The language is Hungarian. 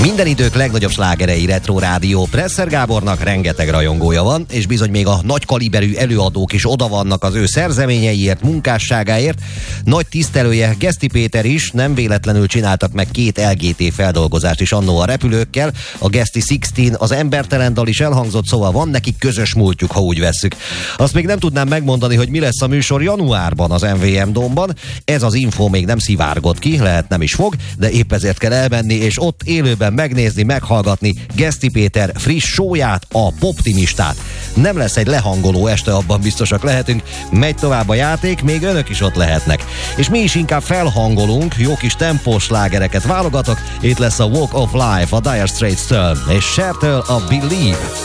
Minden idők legnagyobb slágerei Retro Rádió. Presser Gábornak rengeteg rajongója van, és bizony még a nagy kaliberű előadók is oda vannak az ő szerzeményeiért, munkásságáért. Nagy tisztelője Geszti Péter is, nem véletlenül csináltak meg 2 LGT feldolgozást is annó a repülőkkel. A Geszti 16 az Embertelen dal is elhangzott, szóval van nekik közös múltjuk, ha úgy vesszük. Azt még nem tudnám megmondani, hogy mi lesz a műsor januárban az MVM Dómban. Ez az info még nem szivárgott ki, lehet nem is fog, de épp ezért kell elmenni, és ott élőben megnézni, meghallgatni Geszti Péter friss showját, a Poptimistát. Nem lesz egy lehangoló este, abban biztosak lehetünk. Megy tovább a játék, még önök is ott lehetnek. És mi is inkább felhangolunk, jó kis tempós slágereket válogatok. Itt lesz a Walk of Life a Dire Straits-től, és Cher-től a Believe.